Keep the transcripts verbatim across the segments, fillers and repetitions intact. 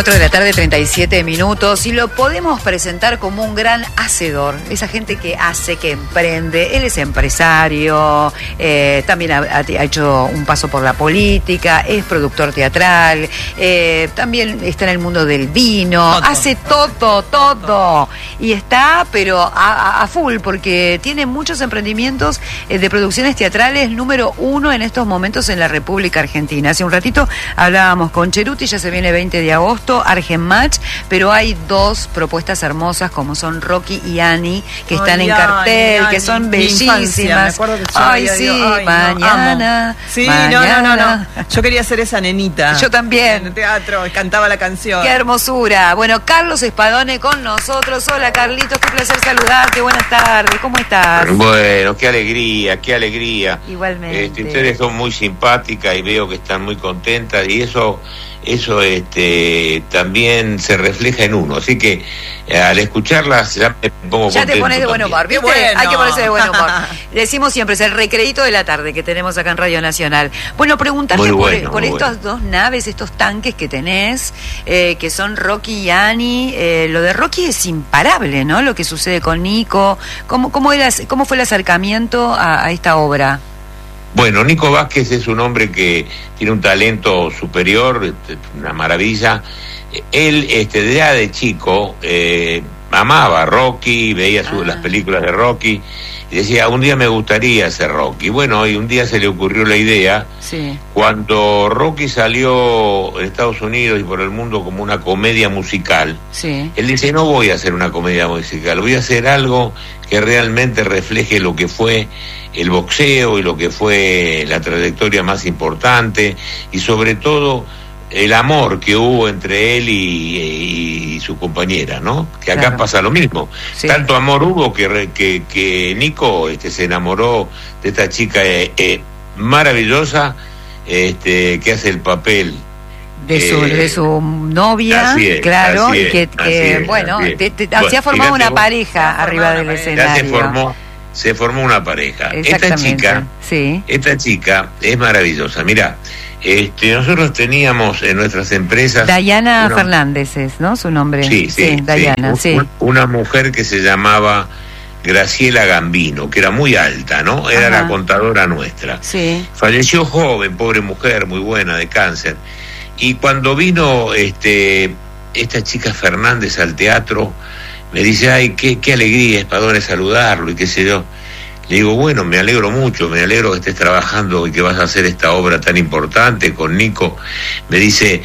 cuatro de la tarde, treinta y siete minutos, y lo podemos presentar como un gran hacedor, esa gente que hace, que emprende. Él es empresario, eh, también ha, ha hecho un paso por la política, es productor teatral, eh, también está en el mundo del vino, todo. Hace todo, todo, y está pero a, a, a full, porque tiene muchos emprendimientos eh, de producciones teatrales, número uno en estos momentos en la República Argentina. Hace un ratito hablábamos con Cheruti, ya se viene veinte de agosto, Argenmatch, pero hay dos propuestas hermosas como son Rocky y Annie, que están ay, en cartel, ay, que son bellísimas. Que ay, sí, ay, mañana. No, sí, mañana. no, no, no. Yo quería ser esa nenita. Yo también. En el teatro, cantaba la canción. Qué hermosura. Bueno, Carlos Espadone con nosotros. Hola, Carlitos, qué placer saludarte. Buenas tardes, ¿cómo estás? Bueno, qué alegría, qué alegría. Igualmente. Este, ustedes son muy simpáticas y veo que están muy contentas y eso... Eso este, también se refleja en uno, así que eh, al escucharlas ya me pongo ya contento. te pones de buen humor, ¿viste? Bueno. Hay que ponerse de buen humor. Decimos siempre, es el recreíto de la tarde que tenemos acá en Radio Nacional. Bueno, preguntarte por, bueno, por estas bueno. dos naves, estos tanques que tenés, eh, que son Rocky y Annie. Eh, lo de Rocky es imparable, ¿no? Lo que sucede con Nico. ¿Cómo, cómo, era, cómo fue el acercamiento a, a esta obra? Bueno, Nico Vázquez es un hombre que tiene un talento superior, una maravilla. Él, este, ya de chico, eh, amaba a Rocky, veía su, ah. las películas de Rocky, y decía, un día me gustaría ser Rocky. Bueno, y un día se le ocurrió la idea, sí. Cuando Rocky salió en Estados Unidos y por el mundo como una comedia musical, sí. Él dice, no voy a hacer una comedia musical, voy a hacer algo que realmente refleje lo que fue el boxeo y lo que fue la trayectoria más importante y sobre todo el amor que hubo entre él y, y, y su compañera, ¿no? Que acá claro. pasa lo mismo. Sí. Tanto amor hubo que, que, que Nico este, se enamoró de esta chica eh, eh, maravillosa este, que hace el papel de su, eh, de su novia, es, claro, y que, que es, bueno, te, te, bueno, se ha formado una vos, pareja arriba del escenario. Ya se formó, se formó una pareja. Esta chica, sí. esta chica es maravillosa. Mirá, este, nosotros teníamos en nuestras empresas... Dayana una, Fernández es, ¿no? Su nombre. Sí, sí, sí Dayana, sí. sí. Una mujer que se llamaba Graciela Gambino, que era muy alta, ¿no? Era Ajá. la contadora nuestra. Sí. Falleció joven, pobre mujer, muy buena, de cáncer. Y cuando vino este esta chica Fernández al teatro, me dice, ay, qué, qué alegría, Espadone, saludarlo, y qué sé yo. Le digo, bueno, me alegro mucho, me alegro que estés trabajando y que vas a hacer esta obra tan importante con Nico. Me dice,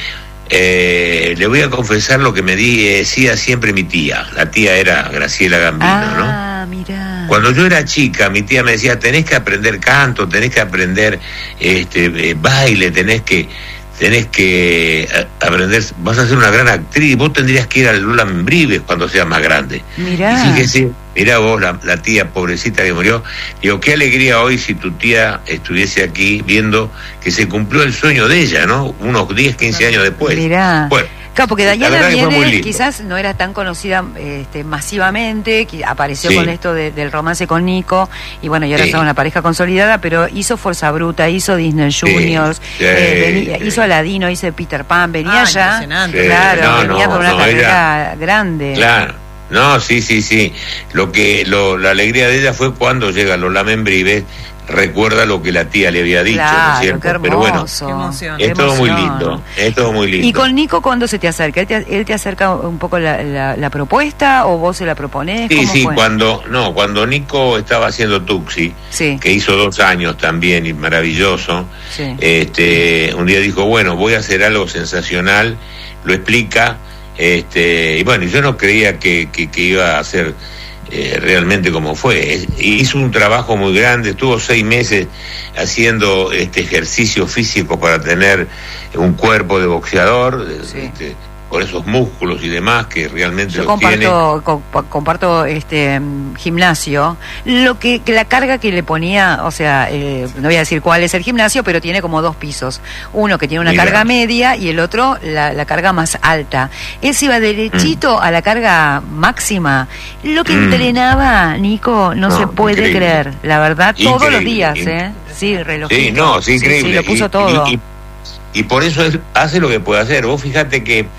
eh, le voy a confesar lo que me decía siempre mi tía. La tía era Graciela Gambino, ah, ¿no? Mirá. Cuando yo era chica, mi tía me decía, tenés que aprender canto, tenés que aprender este baile, tenés que... tenés que aprender, vas a ser una gran actriz, vos tendrías que ir al Lola Membrives cuando seas más grande. Mirá. Y fíjese, mirá vos, la, la tía pobrecita que murió, digo, qué alegría hoy si tu tía estuviese aquí viendo que se cumplió el sueño de ella, ¿no? Unos diez, quince años después. Mirá. Bueno, claro, porque Dayana viene, quizás no era tan conocida este, masivamente, que apareció sí. con esto de, del romance con Nico, y bueno, y ahora sí. son una pareja consolidada, pero hizo Fuerza Bruta, hizo Disney Juniors, sí. eh, venía, sí. hizo Aladino, hizo Peter Pan, venía ah, ya, sí. claro, no, venía no, con una no, carrera ella, grande. Claro, no, sí, sí, sí, lo que, lo, la alegría de ella fue cuando llega Lola Membrives, recuerda lo que la tía le había dicho, claro, ¿no es cierto? Qué hermoso, pero bueno, qué emoción, es qué todo emoción. muy lindo, es todo muy lindo. ¿Y con Nico cuándo se te acerca? ¿Él te, él te acerca un poco la, la, la propuesta o vos se la proponés? Sí, sí, fue? cuando no, cuando Nico estaba haciendo Tuxi, sí. que hizo dos años también y maravilloso, sí. este, un día dijo, bueno, voy a hacer algo sensacional, lo explica, este, y bueno, yo no creía que, que, que iba a hacer Eh, realmente como fue. Hizo un trabajo muy grande, estuvo seis meses haciendo este ejercicio físico para tener un cuerpo de boxeador, sí. este, con esos músculos y demás que realmente yo los comparto, tiene. Co comparto este gimnasio, lo que, que la carga que le ponía, o sea, eh, no voy a decir cuál es el gimnasio, pero tiene como dos pisos, uno que tiene una Mira. carga media y el otro la, la carga más alta. Él se iba derechito mm. a la carga máxima. Lo que mm. entrenaba Nico no, no se puede increíble. creer, la verdad, increíble. todos los días, ¿eh? Sí, relojito. Sí, no, sí, increíble. Sí, sí, lo puso y, todo. Y, y, y por eso él hace lo que puede hacer. Vos fíjate que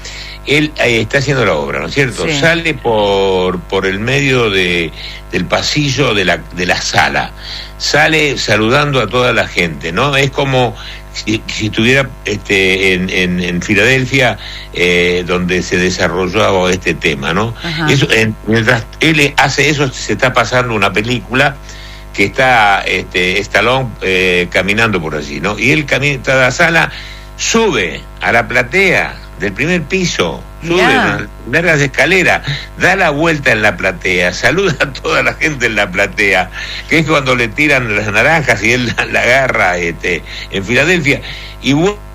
él eh, está haciendo la obra, ¿no es cierto? Sí. Sale por por el medio de del pasillo de la de la sala, sale saludando a toda la gente, ¿no? Es como si, si estuviera este en, en, en Filadelfia, eh, donde se desarrollaba este tema, ¿no? Eso, en, mientras él hace eso, se está pasando una película que está este Stallone eh, caminando por allí, ¿no? Y él camina a la sala, sube a la platea del primer piso, sube yeah. largas escaleras, da la vuelta en la platea, saluda a toda la gente en la platea, que es cuando le tiran las naranjas y él la, la agarra este, en Filadelfia, y,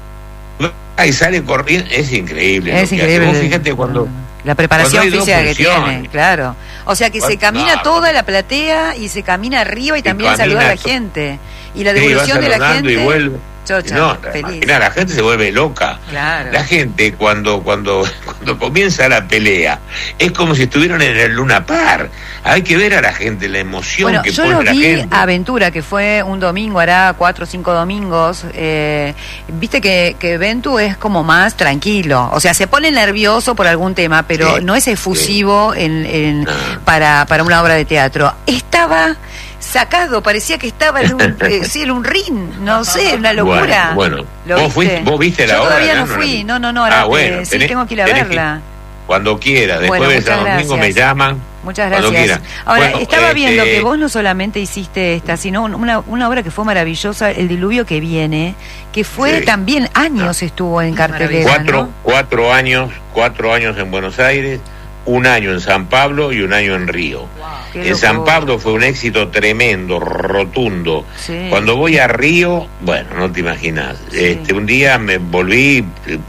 y sale corriendo. Es increíble. Es increíble. Vos fíjate cuando... La preparación física que tiene, claro. O sea que se camina no, toda la platea y se camina arriba y también saluda a la gente. Y la devolución sí, de la gente... Y vuelve. Chocha, no, feliz. Imagina, la gente se vuelve loca. Claro. La gente cuando cuando cuando comienza la pelea es como si estuvieran en el Luna Park. Hay que ver a la gente, la emoción bueno, que yo pone lo la vi gente. Aventura, que fue un domingo, hará cuatro o cinco domingos. Eh, Viste que, que Ventu es como más tranquilo. O sea, se pone nervioso por algún tema, pero sí, no es efusivo sí. en, en, no. para, para una obra de teatro. Estaba... sacado, parecía que estaba en un, eh, sí, en un ring, no sé, una locura. Bueno, bueno. ¿Vos, fuiste, ¿Vos viste la Yo obra? todavía no fui, no, no, no, ahora ah, bueno, te, tenés, sí, tengo que ir a verla. Que, cuando quiera, después bueno, de San Domingo me llaman. Muchas gracias. Ahora, bueno, estaba este... viendo que vos no solamente hiciste esta, sino una, una obra que fue maravillosa, El diluvio que viene, que fue sí. también años no. estuvo en cartelera, Cuatro, ¿no? cuatro años, cuatro años en Buenos Aires, un año en San Pablo y un año en Río. Wow, en San Pablo fue un éxito tremendo, rotundo. Sí. Cuando voy a Río, bueno, no te imaginas. Sí. Este, un día me volví,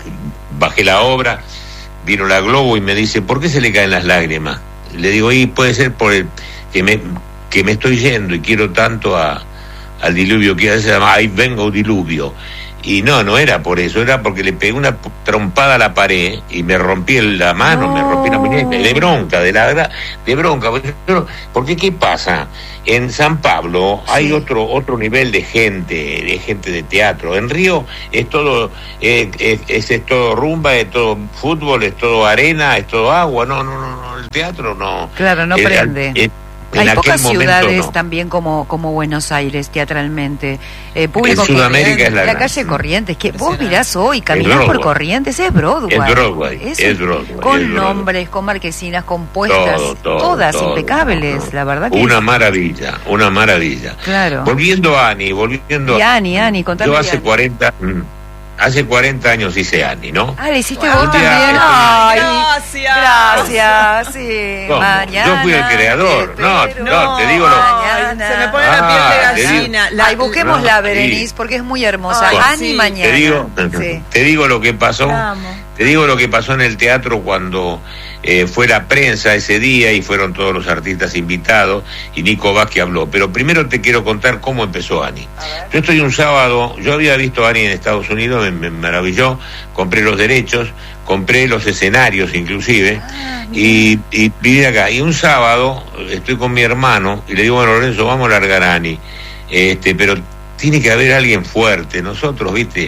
bajé la obra, vino la Globo y me dice, ¿por qué se le caen las lágrimas? Le digo, y puede ser por el que me que me estoy yendo y quiero tanto a al diluvio, que se llama Ahí vengo diluvio. Y no, no era por eso, era porque le pegué una trompada a la pared y me rompí la mano, no. me rompí la muñeca, de bronca, de la de bronca. Porque ¿qué pasa? En San Pablo sí. hay otro otro nivel de gente, de gente de teatro. En Río es todo, eh, es, es, es todo rumba, es todo fútbol, es todo arena, es todo agua. No, no, no, no el teatro no. Claro, no eh, prende. Eh, Hay pocas ciudades no. también como como Buenos Aires teatralmente. Eh, público en Sudamérica es la, la calle Corrientes, que vos mirás hoy, caminás por Corrientes, es Broadway. Es Broadway, es, es Broadway. Con es nombres, Broadway. con marquesinas, con puestas, todo, todo, todas todo, impecables, todo. la verdad que una es... maravilla, una maravilla. Claro. Volviendo a Ani, volviendo y Ani, Ani, contame. Yo hace Ani. cuarenta... Mm, Hace cuarenta años hice Ani, ¿no? Ah, le hiciste wow. vos también. Ay, gracias. Gracias, sí. ¿Cómo? Mañana. Yo fui el creador. No, no, no, te digo lo... Mañana. Se me pone la piel de gallina. La, Ay, busquémosla, no, Berenice, sí. porque es muy hermosa. Ay, Ani sí. mañana. Te digo, sí. te digo lo que pasó. Vamos. Te digo lo que pasó en el teatro cuando eh, fue la prensa ese día y fueron todos los artistas invitados y Nico Vázquez habló. Pero primero te quiero contar cómo empezó Ani. Yo estoy un sábado, yo había visto a Ani en Estados Unidos, me, me maravilló, compré los derechos, compré los escenarios inclusive, ah, y, y vine acá. Y un sábado estoy con mi hermano y le digo, bueno, Lorenzo, vamos a largar a Ani, este, pero tiene que haber alguien fuerte. Nosotros, viste,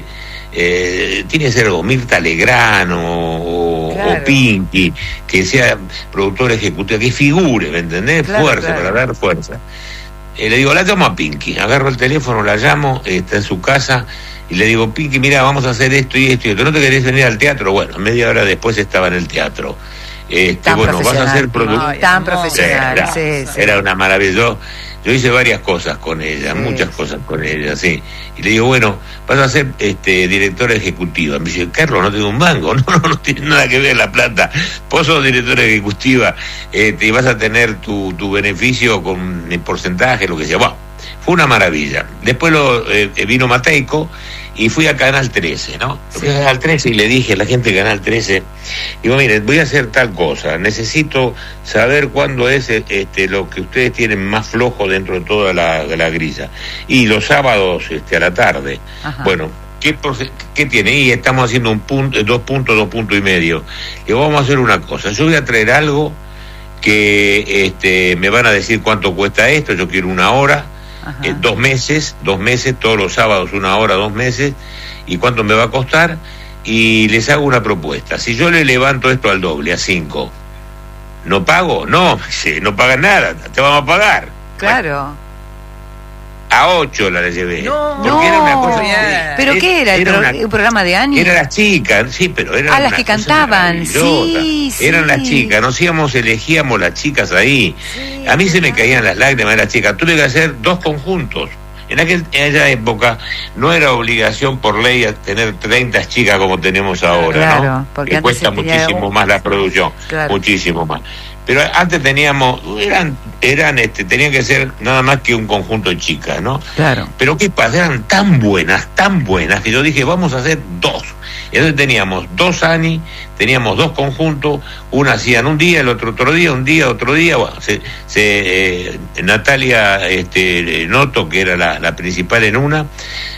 Eh, tiene que ser o Mirta Legrand o, claro. o Pinky, que sea productor ejecutivo, que figure, ¿me entendés? Claro, fuerza, claro. para dar fuerza. Eh, le digo, la llamo a Pinky, agarro el teléfono, la llamo, está en su casa, y le digo, Pinky, mira, vamos a hacer esto y esto y esto, ¿no te querés venir al teatro? Bueno, media hora después estaba en el teatro. Este, tan bueno, vas a ser productor. Tan profesional, era, sí, sí. Era una maravilla. Yo hice varias cosas con ella, sí. muchas cosas con ella, sí. Y le digo, bueno, vas a ser este, directora ejecutiva. Me dice, Carlos, no tengo un mango. No, no, no tiene nada que ver la plata. Vos sos directora ejecutiva este, y vas a tener tu, tu beneficio con el porcentaje, lo que sea. Bueno, fue una maravilla. Después lo, eh, vino Mateico y fui a Canal trece, ¿no? Sí. Fui a Canal trece y le dije a la gente de Canal trece, digo, miren, voy a hacer tal cosa, necesito saber cuándo es este, lo que ustedes tienen más flojo dentro de toda la, de la grilla. Y los sábados este, a la tarde. Ajá. Bueno, ¿qué, ¿qué tiene? Y estamos haciendo un punto, dos puntos, dos puntos y medio. Digo, vamos a hacer una cosa, yo voy a traer algo que este, me van a decir cuánto cuesta esto, yo quiero una hora. Eh, dos meses, dos meses, todos los sábados una hora, dos meses, y cuánto me va a costar, y les hago una propuesta. Si yo le levanto esto al doble, a cinco, ¿no pago? No, no pagan nada, te vamos a pagar. Claro. Bueno, a ocho la llevé. No, porque no. Era una cosa. ¿Pero era, qué era? ¿El era pro, una, un programa de Ani? Eran las chicas, sí, pero eran Ah, las que cantaban, sí, sí. Eran las chicas, nos íbamos, elegíamos las chicas ahí. Sí, a mí se me verdad. caían las lágrimas de las chicas. Tuve que hacer dos conjuntos. En, aquel, en aquella época no era obligación por ley a tener treinta chicas como tenemos ahora, claro, ¿no? porque que antes cuesta se tenía muchísimo un... más la producción, claro. muchísimo más. Pero antes teníamos, eran, eran, este, tenían que ser nada más que un conjunto de chicas, ¿no? Claro. Pero qué pasa, eran tan buenas, tan buenas, que yo dije, vamos a hacer dos. Y entonces teníamos dos Ani, teníamos dos conjuntos, una hacían un día, el otro otro día, un día, otro día. Bueno, se, se, eh, Natalia este, Noto, que era la, la principal en una,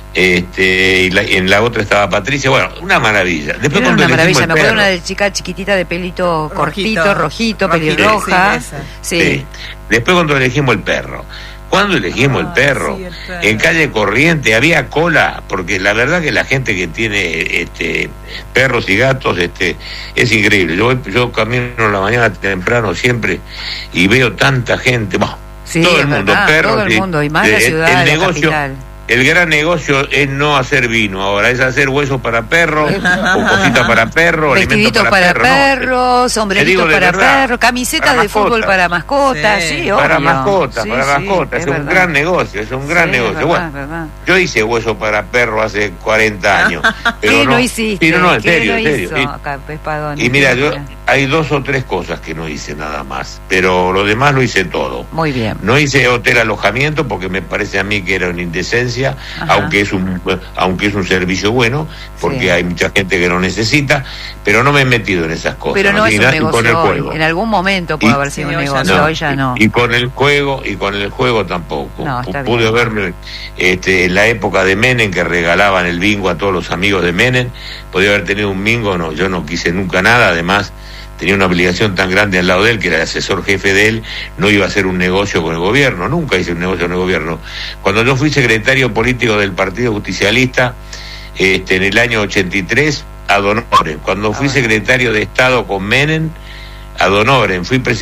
este, y la, en la otra estaba Patricia. Bueno, una maravilla. Después, Era cuando una maravilla, me el acuerdo perro, una de chica chiquitita de pelito cortito, Rojito, rojito, pelirroja. rojito, Sí, sí. Después cuando elegimos el perro. Cuando elegimos Ah, el perro, sí, el perro. en calle Corriente había cola, porque la verdad que la gente que tiene este perros y gatos este es increíble. Yo yo camino en la mañana temprano siempre y veo tanta gente, bah, sí, todo es el mundo, verdad, perros, todo el y- mundo, y más el- la el ciudad, la negocio, capital. el gran negocio es no hacer vino ahora, es hacer huesos para perros, o cositas para perros, Vestiditos alimentos para, para, perros. no, perros, Te sombreritos digo de para verdad, perros, camisetas para de fútbol mascotas. para mascotas, sí, Sí, obvio. Para mascotas, Sí, para sí, mascotas, es, un verdad. gran negocio, es un gran Sí, negocio. es verdad, Bueno, verdad. yo hice hueso para perro hace cuarenta años. Pero ¿Qué no, no hiciste? Sí, no, no, en ¿Qué serio, no en serio. hizo? Y- Acá, Espadón, Y mira, yo, mira. hay dos o tres cosas que no hice nada más, pero lo demás lo hice todo. Muy bien. No hice hotel alojamiento porque me parece a mí que era una indecencia, Ajá. aunque es un aunque es un servicio bueno, porque Sí. hay mucha gente que lo necesita, pero no me he metido en esas cosas. Pero no es Y un na- y con el negocio hoy. juego. En algún momento puede Y- haber sido Sí, un hoy ya negocio, no. hoy ya no. Y, y con el juego, y con el juego tampoco. No, está Pude bien. verme este, en la época de Menem, que regalaban el bingo a todos los amigos de Menem, podía haber tenido un bingo, no, yo no quise nunca nada, además tenía una obligación tan grande al lado de él, que era el asesor jefe de él, no iba a hacer un negocio con el gobierno, nunca hice un negocio con el gobierno. Cuando yo fui secretario político del Partido Justicialista, este, en el año ochenta y tres, ad honorem. Cuando fui Ah, bueno. secretario de Estado con Menem, ad honorem. Fui presidente